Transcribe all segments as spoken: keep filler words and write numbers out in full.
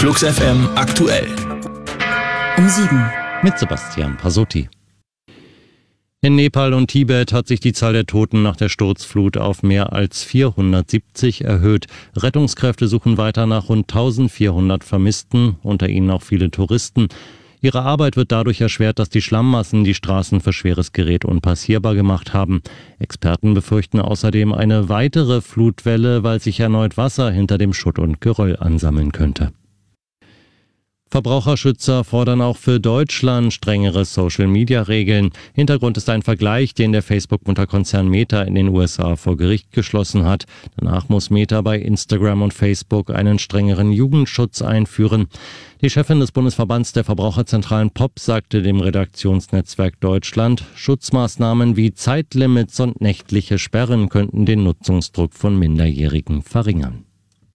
Flux F M aktuell. Um sieben. Mit Sebastian Pasotti. In Nepal und Tibet hat sich die Zahl der Toten nach der Sturzflut auf mehr als vierhundertsiebzig erhöht. Rettungskräfte suchen weiter nach rund eintausendvierhundert Vermissten, unter ihnen auch viele Touristen. Ihre Arbeit wird dadurch erschwert, dass die Schlammmassen die Straßen für schweres Gerät unpassierbar gemacht haben. Experten befürchten außerdem eine weitere Flutwelle, weil sich erneut Wasser hinter dem Schutt und Geröll ansammeln könnte. Verbraucherschützer fordern auch für Deutschland strengere Social-Media-Regeln. Hintergrund ist ein Vergleich, den der Facebook-Mutterkonzern Meta in den U S A vor Gericht geschlossen hat. Danach muss Meta bei Instagram und Facebook einen strengeren Jugendschutz einführen. Die Chefin des Bundesverbands der Verbraucherzentralen P O P sagte dem Redaktionsnetzwerk Deutschland, Schutzmaßnahmen wie Zeitlimits und nächtliche Sperren könnten den Nutzungsdruck von Minderjährigen verringern.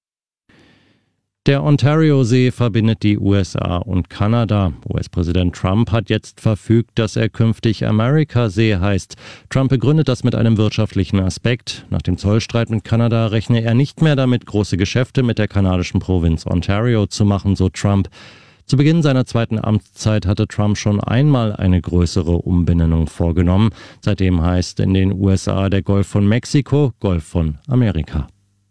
Der Ontario-See verbindet die U S A und Kanada. U S-Präsident Trump hat jetzt verfügt, dass er künftig America-See heißt. Trump begründet das mit einem wirtschaftlichen Aspekt. Nach dem Zollstreit mit Kanada rechne er nicht mehr damit, große Geschäfte mit der kanadischen Provinz Ontario zu machen, so Trump. Zu Beginn seiner zweiten Amtszeit hatte Trump schon einmal eine größere Umbenennung vorgenommen. Seitdem heißt in den U S A der Golf von Mexiko Golf von Amerika.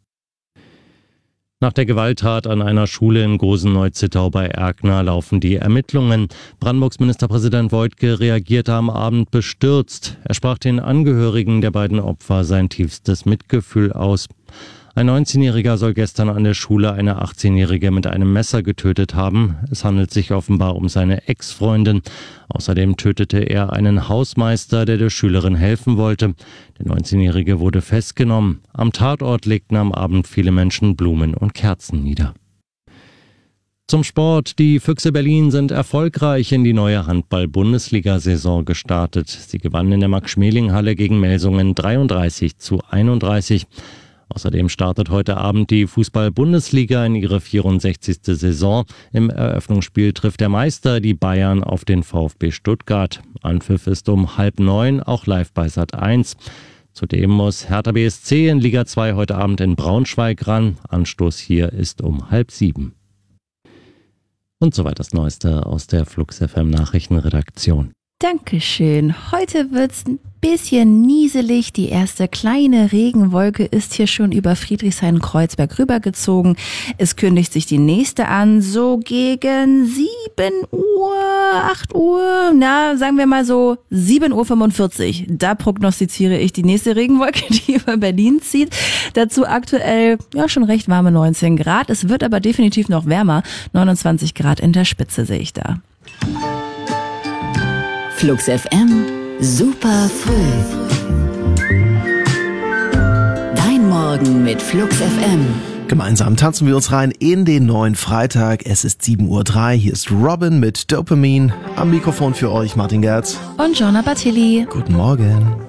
Nach der Gewalttat an einer Schule in Gosen-Neuzittau bei Erkner laufen die Ermittlungen. Brandenburgs Ministerpräsident Woidke reagierte am Abend bestürzt. Er sprach den Angehörigen der beiden Opfer sein tiefstes Mitgefühl aus. Ein neunzehnjähriger soll gestern an der Schule eine achtzehnjährige mit einem Messer getötet haben. Es handelt sich offenbar um seine Ex-Freundin. Außerdem tötete er einen Hausmeister, der der Schülerin helfen wollte. Der neunzehnjährige wurde festgenommen. Am Tatort legten am Abend viele Menschen Blumen und Kerzen nieder. Zum Sport. Die Füchse Berlin sind erfolgreich in die neue Handball-Bundesliga-Saison gestartet. Sie gewannen in der Max-Schmeling-Halle gegen Melsungen dreiunddreißig zu einunddreißig. Außerdem startet heute Abend die Fußball-Bundesliga in ihre vierundsechzigste Saison. Im Eröffnungsspiel trifft der Meister die Bayern auf den VfB Stuttgart. Anpfiff ist um halb neun, auch live bei Sat eins. Zudem muss Hertha B S C in Liga zwei heute Abend in Braunschweig ran. Anstoß hier ist um halb sieben. Und soweit das Neueste aus der Flux F M Nachrichtenredaktion. Dankeschön. Heute wird's ein bisschen nieselig. Die erste kleine Regenwolke ist hier schon über Friedrichshain-Kreuzberg rübergezogen. Es kündigt sich die nächste an, so gegen sieben Uhr, acht Uhr, na, sagen wir mal so sieben Uhr fünfundvierzig. Da prognostiziere ich die nächste Regenwolke, die über Berlin zieht. Dazu aktuell, ja, schon recht warme neunzehn Grad. Es wird aber definitiv noch wärmer. neunundzwanzig Grad in der Spitze sehe ich da. Flux F M, super früh. Dein Morgen mit Flux F M. Gemeinsam tanzen wir uns rein in den neuen Freitag. Es ist sieben Uhr drei. Hier ist Robin mit Dopamine. Am Mikrofon für euch Martin Gerz. Und Jonah Batilli. Guten Morgen.